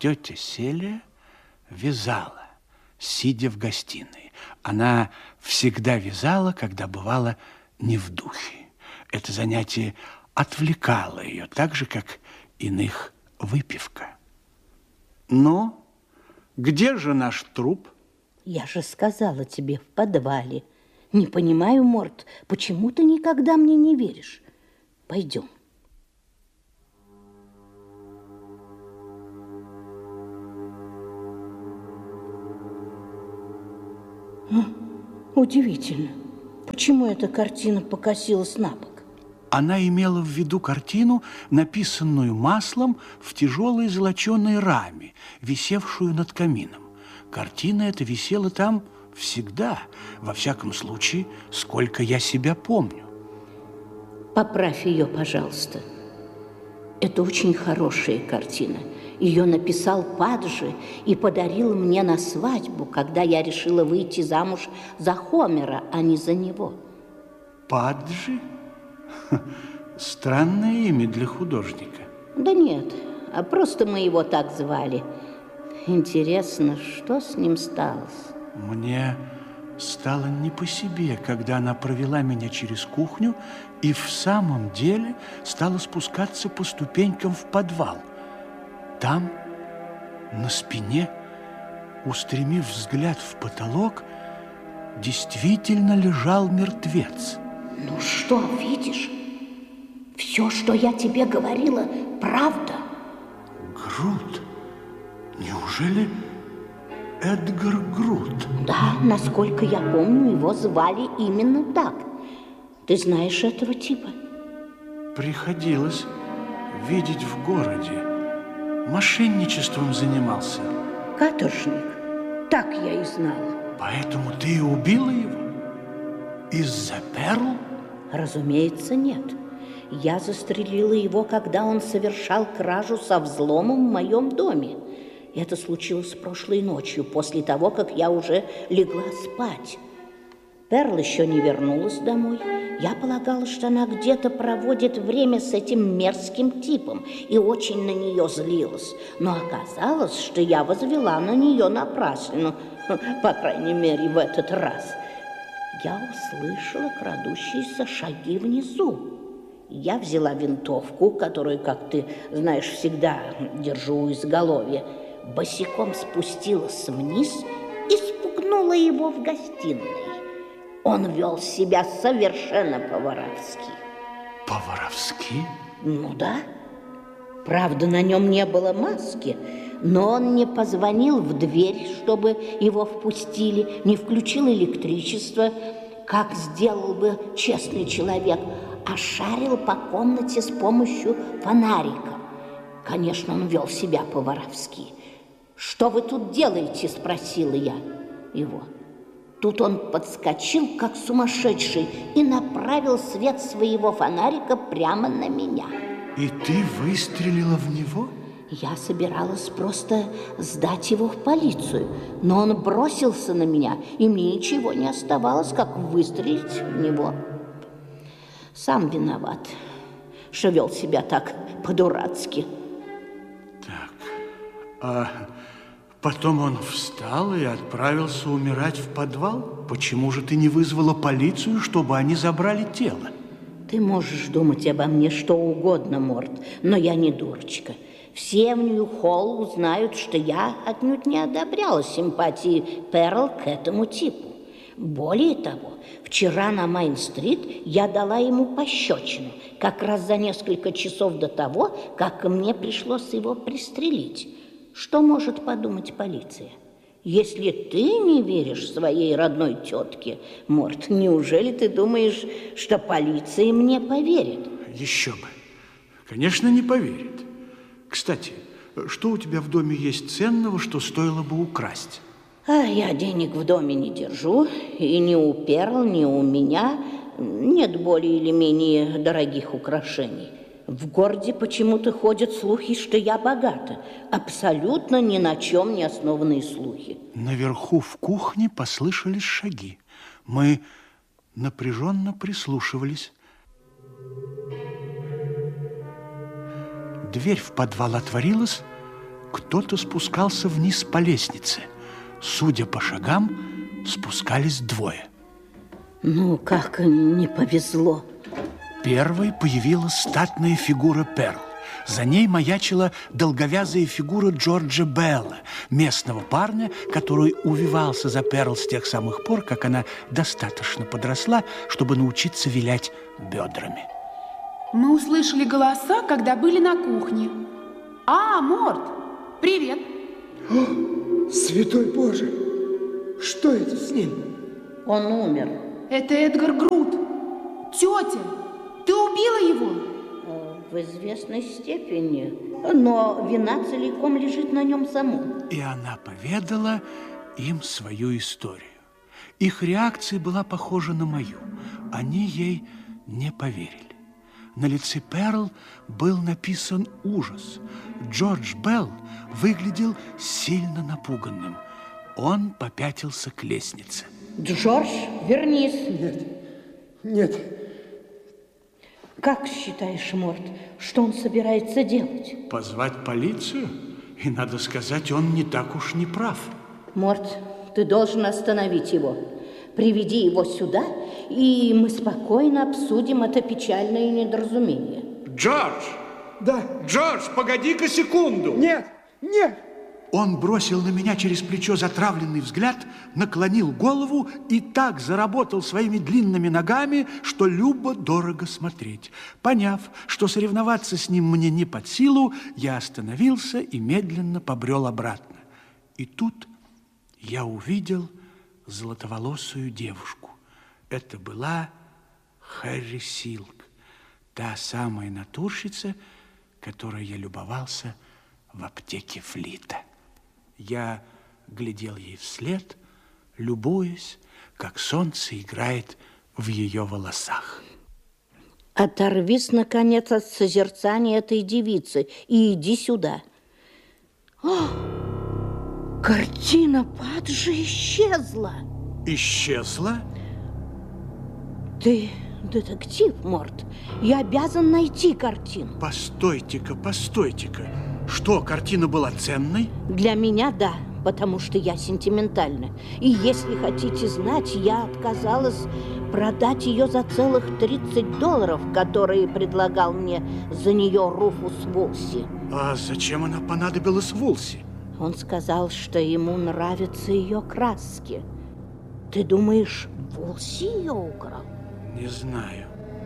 тетя Селия вязала, сидя в гостиной. Она всегда вязала, когда бывала не в духе. Это занятие отвлекало ее, так же, как иных выпивка. Но где же наш труп? Я же сказала тебе, в подвале. Не понимаю, Морт, почему ты никогда мне не веришь? Пойдем. Удивительно, почему эта картина покосилась на бок? Она имела в виду картину, написанную маслом в тяжелой золоченой раме, висевшую над камином. Картина эта висела там всегда, во всяком случае, сколько я себя помню. Поправь ее, пожалуйста. Это очень хорошая картина. Ее написал Паджи и подарил мне на свадьбу, когда я решила выйти замуж за Хомера, а не за него. Паджи? Странное имя для художника. Да нет, а просто мы его так звали. Интересно, что с ним стало? Мне стало не по себе, когда она провела меня через кухню и в самом деле стала спускаться по ступенькам в подвал. Там, на спине, устремив взгляд в потолок, действительно лежал мертвец. Ну что, видишь? Все, что я тебе говорила, правда. Грут? Неужели Эдгар Грут? Да, насколько я помню, его звали именно так. Ты знаешь этого типа? Приходилось видеть в городе. Мошенничеством занимался. Каторжник. Так я и знала. Поэтому ты и убила его? Из-за Перл? Разумеется, нет. Я застрелила его, когда он совершал кражу со взломом в моем доме. Это случилось прошлой ночью, после того, как я уже легла спать. Перл еще не вернулась домой. Я полагала, что она где-то проводит время с этим мерзким типом и очень на нее злилась. Но оказалось, что я возвела на нее напраслину, по крайней мере, в этот раз. Я услышала крадущиеся шаги внизу. Я взяла винтовку, которую, как ты знаешь, всегда держу у изголовья, босиком спустилась вниз и спугнула его в гостиной. Он вел себя совершенно по-воровски. По-воровски? Ну да. Правда, на нем не было маски, но он не позвонил в дверь, чтобы его впустили, не включил электричество, как сделал бы честный человек, а шарил по комнате с помощью фонарика. Конечно, он вел себя по-воровски. «Что вы тут делаете?» – спросила я его. Тут он подскочил, как сумасшедший, и направил свет своего фонарика прямо на меня. И ты выстрелила в него? Я собиралась просто сдать его в полицию, но он бросился на меня, и мне ничего не оставалось, как выстрелить в него. Сам виноват, что вел себя так по-дурацки. Так, а потом он встал и отправился умирать в подвал? Почему же ты не вызвала полицию, чтобы они забрали тело? Ты можешь думать обо мне что угодно, Морт, но я не дурочка. Все в Нью-Холл узнают, что я отнюдь не одобряла симпатии Перл к этому типу. Более того, вчера на Майн-стрит я дала ему пощечину, как раз за несколько часов до того, как мне пришлось его пристрелить. Что может подумать полиция? Если ты не веришь своей родной тетке, Морт, неужели ты думаешь, что полиция мне поверит? Еще бы. Конечно, не поверит. Кстати, что у тебя в доме есть ценного, что стоило бы украсть? А я денег в доме не держу, и ни у Перл, ни у меня нет более или менее дорогих украшений. В городе почему-то ходят слухи, что я богата. Абсолютно ни на чем не основанные слухи. Наверху в кухне послышались шаги. Мы напряженно прислушивались. Дверь в подвал отворилась, кто-то спускался вниз по лестнице. Судя по шагам, спускались двое. Ну, как не повезло. Первой появилась статная фигура Перл. За ней маячила долговязая фигура Джорджа Белла, местного парня, который увивался за Перл с тех самых пор, как она достаточно подросла, чтобы научиться вилять бедрами. Мы услышали голоса, когда были на кухне. А, Морт, привет. О, святой Боже, что это с ним? Он умер. Это Эдгар Грут. Тетя, ты убила его? В известной степени, но вина целиком лежит на нем самом. И она поведала им свою историю. Их реакция была похожа на мою. Они ей не поверили. На лице Перл был написан ужас. Джордж Белл выглядел сильно напуганным. Он попятился к лестнице. Джордж, вернись. Нет. Как считаешь, Морт, что он собирается делать? Позвать полицию? И, надо сказать, он не так уж не прав. Морт, ты должен остановить его. Приведи его сюда, и мы спокойно обсудим это печальное недоразумение. Джордж! Да. Джордж, погоди-ка секунду! Нет, нет! Он бросил на меня через плечо затравленный взгляд, наклонил голову и так заработал своими длинными ногами, что любо-дорого смотреть. Поняв, что соревноваться с ним мне не под силу, я остановился и медленно побрел обратно. И тут я увидел золотоволосую девушку. Это была Харри Силк, та самая натурщица, которой я любовался в аптеке Флита. Я глядел ей вслед, любуясь, как солнце играет в ее волосах. Оторвись, наконец, от созерцания этой девицы и иди сюда. О, картина Паджи исчезла. Исчезла? Ты детектив, Морт. Я обязан найти картину. Постойте-ка, постойте-ка. Что, картина была ценной? Для меня да, потому что я сентиментальна. И если хотите знать, я отказалась продать ее за целых $30, которые предлагал мне за нее Руфус Вулси. А зачем она понадобилась Вулси? Он сказал, что ему нравятся ее краски. Ты думаешь, Вулси ее украл? Не знаю.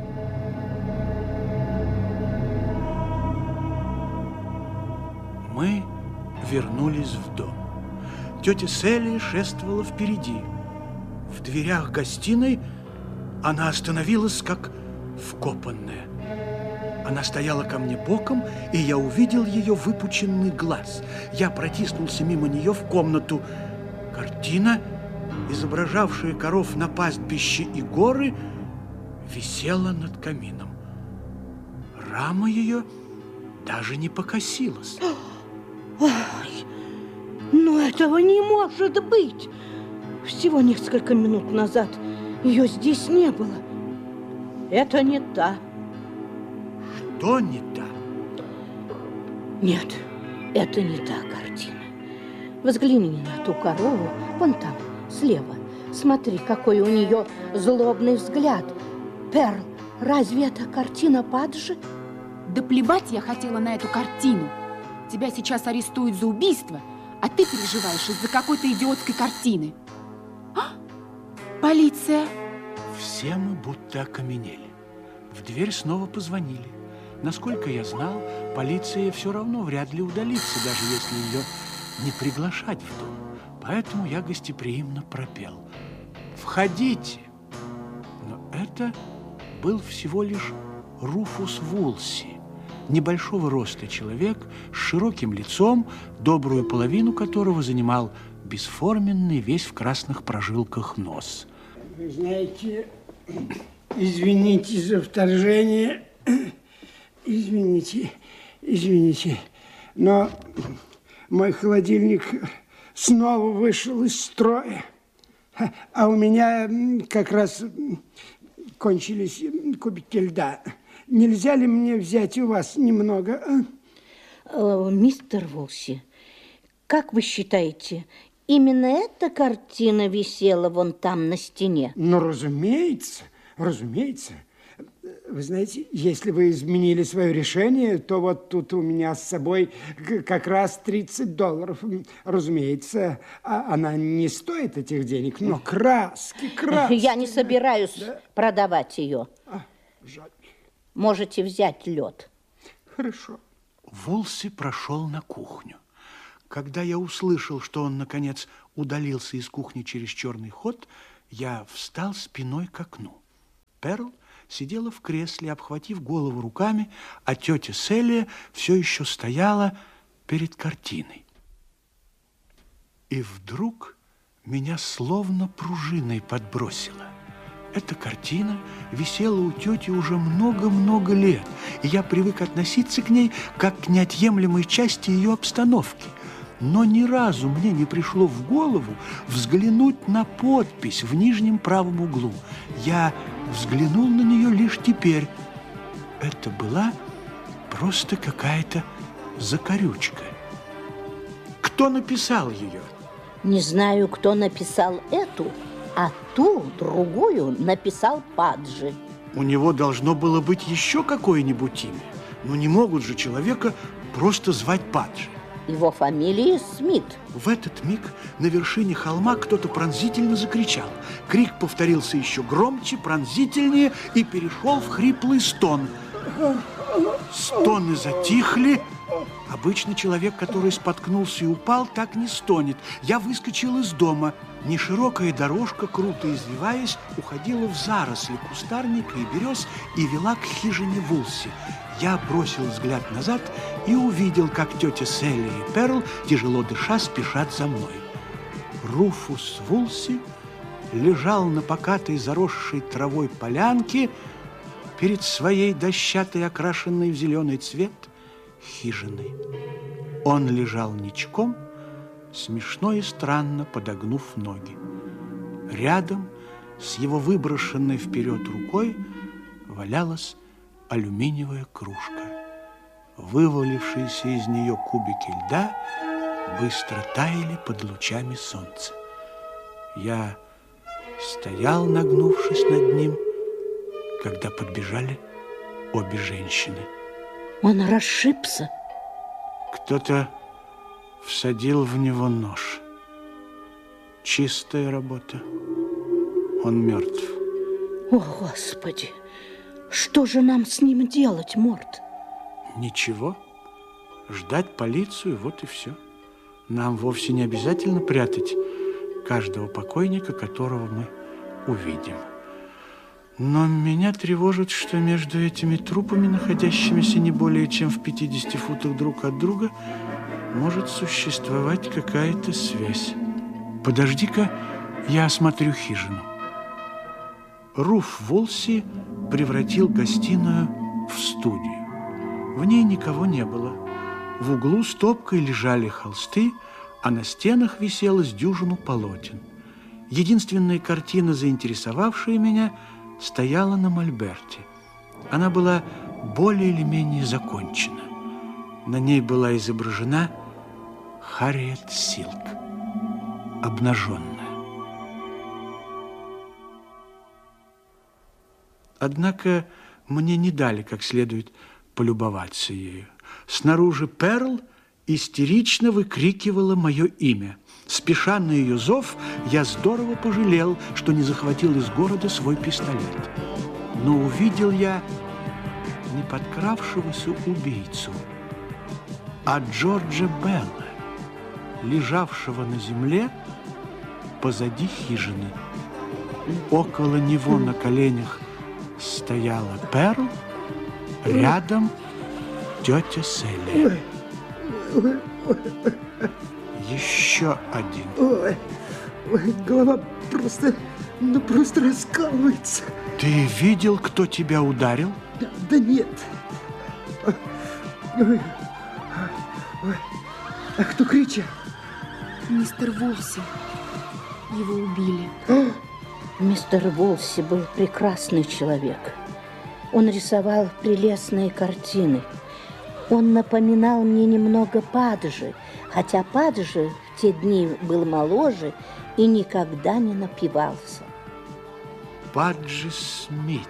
Мы вернулись в дом. Тетя Селли шествовала впереди. В дверях гостиной она остановилась, как вкопанная. Она стояла ко мне боком, и я увидел ее выпученный глаз. Я протиснулся мимо нее в комнату. Картина, изображавшая коров на пастбище и горы, висела над камином. Рама ее даже не покосилась. Ой, но этого не может быть. Всего несколько минут назад ее здесь не было. Это не та. Что не та? Нет, это не та картина. Взгляни на ту корову, вон там, слева. Смотри, какой у нее злобный взгляд. Перл, разве это картина Паджи? Да плевать я хотела на эту картину. Тебя сейчас арестуют за убийство, а ты переживаешь из-за какой-то идиотской картины. А? Полиция! Все мы будто окаменели. В дверь снова позвонили. Насколько я знал, полиция все равно вряд ли удалится, даже если ее не приглашать в дом. Поэтому я гостеприимно пропел: «Входите!» Но это был всего лишь Руфус Вулси, небольшого роста человек с широким лицом, добрую половину которого занимал бесформенный, весь в красных прожилках нос. Вы знаете, извините за вторжение, извините, но мой холодильник снова вышел из строя, а у меня как раз кончились кубики льда. Нельзя ли мне взять у вас немного? Мистер Вулси, как вы считаете, именно эта картина висела вон там на стене? Ну, разумеется, разумеется. Вы знаете, если вы изменили свое решение, то вот тут у меня с собой как раз $30. Разумеется, она не стоит этих денег, но краски. Я не собираюсь продавать ее. Жаль. Можете взять лед. Хорошо. Вулси прошел на кухню. Когда я услышал, что он, наконец, удалился из кухни через черный ход, я встал спиной к окну. Перл сидела в кресле, обхватив голову руками, а тетя Селия все еще стояла перед картиной. И вдруг меня словно пружиной подбросило. Эта картина висела у тети уже много-много лет, и я привык относиться к ней как к неотъемлемой части ее обстановки. Но ни разу мне не пришло в голову взглянуть на подпись в нижнем правом углу. Я взглянул на нее лишь теперь. Это была просто какая-то закорючка. Кто написал ее? Не знаю, кто написал эту, а ту, другую, написал Паджи. У него должно было быть еще какое-нибудь имя. Но не могут же человека просто звать Паджи. Его фамилия Смит. В этот миг на вершине холма кто-то пронзительно закричал. Крик повторился еще громче, пронзительнее и перешел в хриплый стон. Стоны затихли. Обычно человек, который споткнулся и упал, так не стонет. Я выскочил из дома. Неширокая дорожка, круто извиваясь, уходила в заросли кустарника и берез и вела к хижине Вулси. Я бросил взгляд назад и увидел, как тетя Селли и Перл, тяжело дыша, спешат за мной. Руфус Вулси лежал на покатой, заросшей травой полянке перед своей дощатой, окрашенной в зеленый цвет, хижиной. Он лежал ничком, смешно и странно подогнув ноги. Рядом с его выброшенной вперед рукой валялась алюминиевая кружка. Вывалившиеся из нее кубики льда быстро таяли под лучами солнца. Я стоял, нагнувшись над ним, когда подбежали обе женщины. Он расшибся. Кто-то всадил в него нож. Чистая работа. Он мертв. О, Господи! Что же нам с ним делать, Морт? Ничего. Ждать полицию, вот и все. Нам вовсе не обязательно прятать каждого покойника, которого мы увидим. Но меня тревожит, что между этими трупами, находящимися не более чем в 50 футах друг от друга, может существовать какая-то связь. Подожди-ка, я осмотрю хижину. Руф Вулси превратил гостиную в студию. В ней никого не было. В углу стопкой лежали холсты, а на стенах висело с дюжину полотен. Единственная картина, заинтересовавшая меня, стояла на мольберте. Она была более или менее закончена. На ней была изображена Харриет Силк, обнаженная. Однако мне не дали как следует полюбоваться ею. Снаружи Перл истерично выкрикивала мое имя. Спеша на ее зов, я здорово пожалел, что не захватил из города свой пистолет. Но увидел я не подкравшегося убийцу, а Джорджа Белла, лежавшего на земле позади хижины. Около него на коленях стояла Перл, рядом тетя Селли. Еще один. Ой, голова просто раскалывается. Ты видел, кто тебя ударил? Да нет. Ой, а кто кричал? Мистер Вулси. Его убили. Мистер Вулси был прекрасный человек. Он рисовал прелестные картины. Он напоминал мне немного Паджи, хотя Паджи в те дни был моложе и никогда не напивался. Паджи Смит.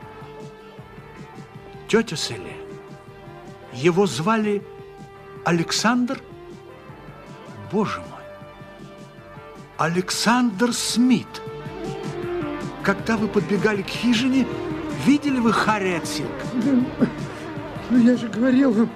Тетя Селия, его звали Александр? Боже мой! Александр Смит. Когда вы подбегали к хижине, видели вы Харриет Силк? Ну, я же говорил вам,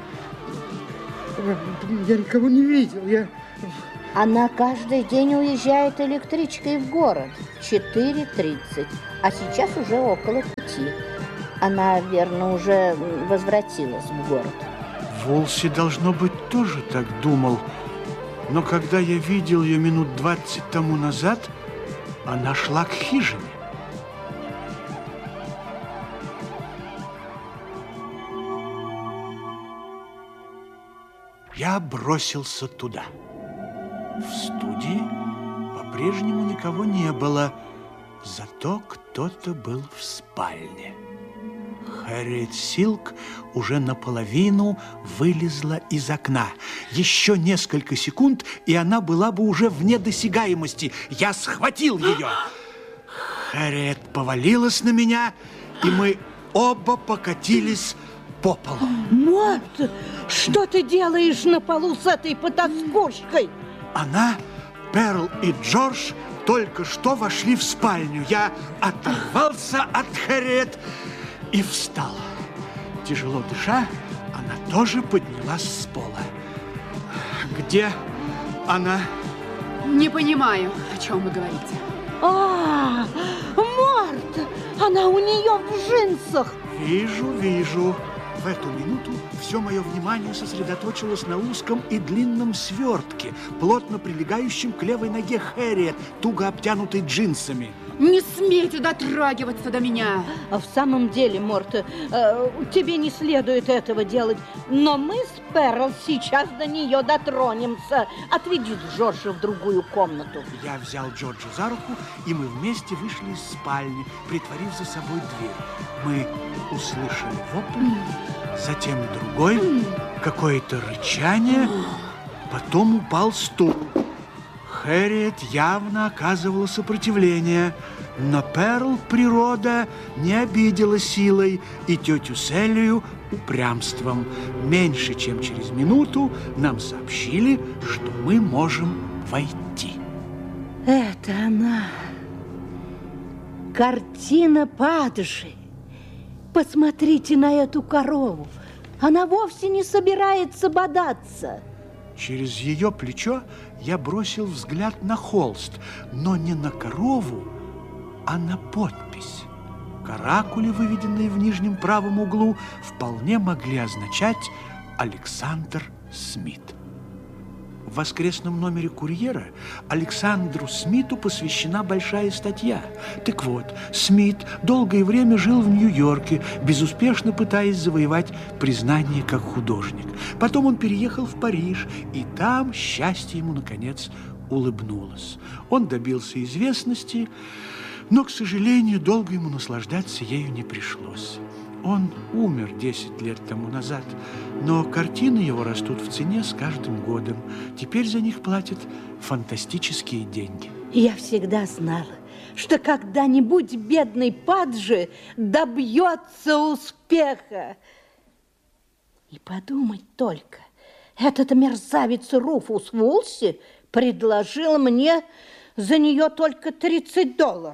я никого не видел. Она каждый день уезжает электричкой в город в 4:30, а сейчас уже около 5. Она, верно, уже возвратилась в город. Вулси, должно быть, тоже так думал. Но когда я видел ее минут 20 тому назад, она шла к хижине. Я бросился туда. В студии по-прежнему никого не было, зато кто-то был в спальне. Харриет Силк уже наполовину вылезла из окна. Еще несколько секунд, и она была бы уже вне досягаемости. Я схватил ее. Харриет повалилась на меня, и мы оба покатились по полу. Морт, что ты делаешь на полу с этой потаскушкой? Она, Перл и Джордж только что вошли в спальню. Я оторвался от Харриет и встал. Тяжело дыша, она тоже поднялась с пола. Где она? Не понимаю, о чем вы говорите. Морт, она у нее в джинсах. Вижу. В эту минуту все мое внимание сосредоточилось на узком и длинном свертке, плотно прилегающем к левой ноге Харриет, туго обтянутой джинсами. Не смейте дотрагиваться до меня. В самом деле, Морт, тебе не следует этого делать, но мы с Перл сейчас до нее дотронемся. Отведи Джорджа в другую комнату. Я взял Джорджа за руку, и мы вместе вышли из спальни, притворив за собой дверь. Мы услышали вопль, затем другой, какое-то рычание, потом упал стул. Харриет явно оказывала сопротивление, но Перл природа не обидела силой и тетю Селию упрямством. Меньше чем через минуту нам сообщили, что мы можем войти. Это она. Картина Паджи. Посмотрите на эту корову. Она вовсе не собирается бодаться. Через ее плечо я бросил взгляд на холст, но не на корову, а на подпись. Каракули, выведенные в нижнем правом углу, вполне могли означать «Александр Смит». В воскресном номере «Курьера» Александру Смиту посвящена большая статья. Так вот, Смит долгое время жил в Нью-Йорке, безуспешно пытаясь завоевать признание как художник. Потом он переехал в Париж, и там счастье ему, наконец, улыбнулось. Он добился известности, но, к сожалению, долго ему наслаждаться ею не пришлось. Он умер 10 лет тому назад, но картины его растут в цене с каждым годом. Теперь за них платят фантастические деньги. Я всегда знала, что когда-нибудь бедный Паджи добьется успеха. И подумать только, этот мерзавец Руфус Вулси предложил мне за нее только $30.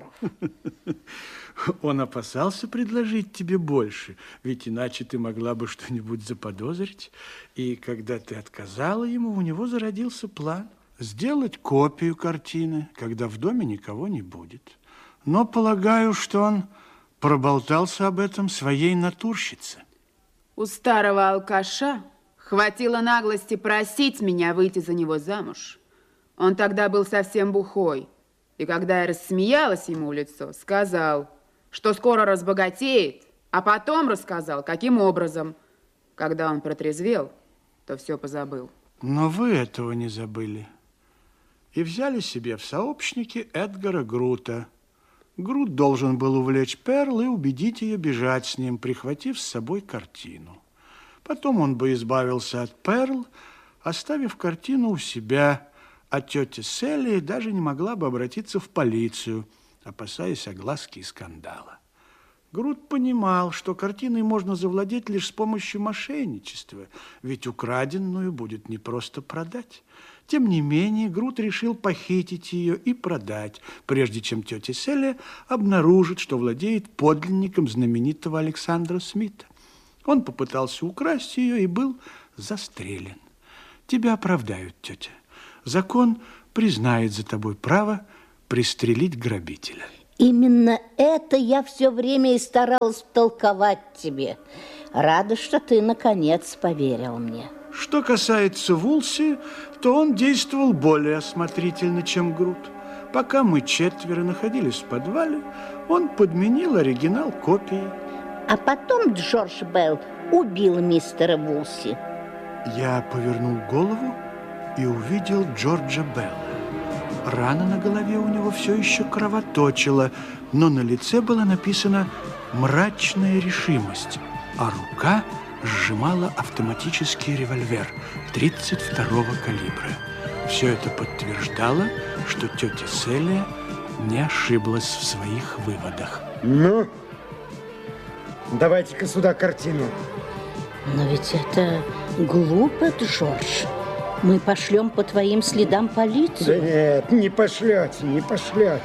Он опасался предложить тебе больше, ведь иначе ты могла бы что-нибудь заподозрить. И когда ты отказала ему, у него зародился план сделать копию картины, когда в доме никого не будет. Но полагаю, что он проболтался об этом своей натурщице. У старого алкаша хватило наглости просить меня выйти за него замуж. Он тогда был совсем бухой. И когда я рассмеялась ему в лицо, сказал, что скоро разбогатеет, а потом рассказал, каким образом. Когда он протрезвел, то все позабыл. Но вы этого не забыли. И взяли себе в сообщники Эдгара Грута. Грут должен был увлечь Перл и убедить ее бежать с ним, прихватив с собой картину. Потом он бы избавился от Перл, оставив картину у себя, а тетя Селли даже не могла бы обратиться в полицию, опасаясь огласки и скандала. Грут понимал, что картиной можно завладеть лишь с помощью мошенничества, ведь украденную будет непросто продать. Тем не менее, Грут решил похитить ее и продать, прежде чем тетя Селли обнаружит, что владеет подлинником знаменитого Александра Смита. Он попытался украсть ее и был застрелен. Тебя оправдают, тетя. Закон признает за тобой право пристрелить грабителя. Именно это я все время и старалась втолковать тебе. Рада, что ты, наконец, поверил мне. Что касается Вулси, то он действовал более осмотрительно, чем Грут. Пока мы четверо находились в подвале, он подменил оригинал копией. А потом Джордж Белл убил мистера Вулси. Я повернул голову и увидел Джорджа Белла. Рана на голове у него все еще кровоточила, но на лице была написана «мрачная решимость», а рука сжимала автоматический револьвер 32-го калибра. Все это подтверждало, что тетя Селия не ошиблась в своих выводах. Ну, давайте-ка сюда картину. Но ведь это глупо, Джордж. Мы пошлем по твоим следам полицию. Да нет, не пошлете, не пошлете.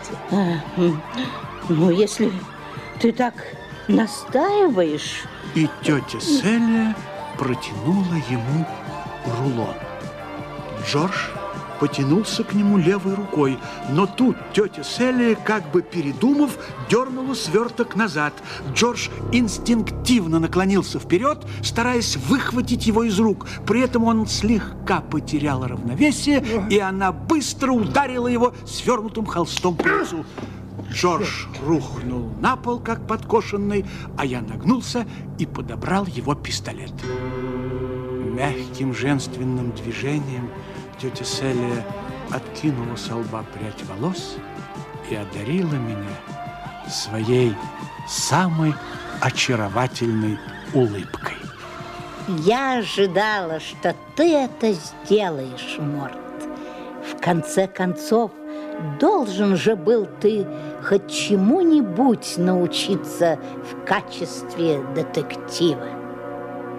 Ну, если ты так настаиваешь... И тетя Селия протянула ему рулон. Джордж потянулся к нему левой рукой, но тут тетя Селия, как бы передумав, дернула сверток назад. Джордж инстинктивно наклонился вперед, стараясь выхватить его из рук. При этом он слегка потерял равновесие, и она быстро ударила его свернутым холстом по лицу. Джордж рухнул на пол, как подкошенный, а я нагнулся и подобрал его пистолет. Мягким женственным движением тетя Селия откинула со лба прядь волос и одарила меня своей самой очаровательной улыбкой. Я ожидала, что ты это сделаешь, Морт. В конце концов, должен же был ты хоть чему-нибудь научиться в качестве детектива.